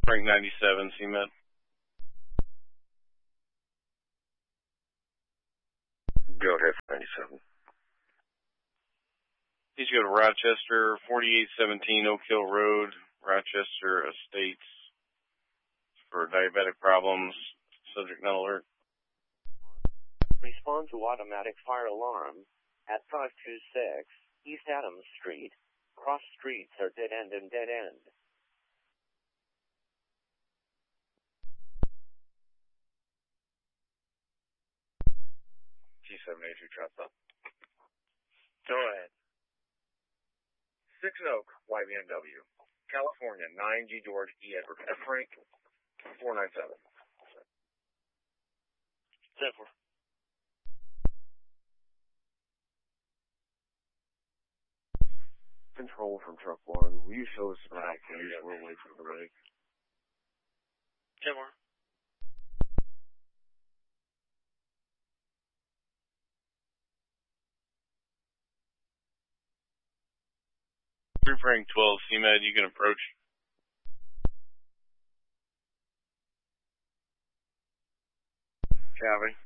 Frank 97, CMed. Go ahead, 97. Please go to Rochester, 4817 Oak Hill Road, Rochester Estates, for diabetic problems. Subject not alert. Respond to automatic fire alarm at 526 East Adams Street. Cross streets are dead end and dead end. G782 dropped up. Go ahead. 6 Oak, YBNW, California, 9G George E. Edward F. Frank, 497. 10-4. Control from truck 1. Will you show us the track, please? We're away from the rig. 10-4. Frank 12, CMed, you can approach. Copy.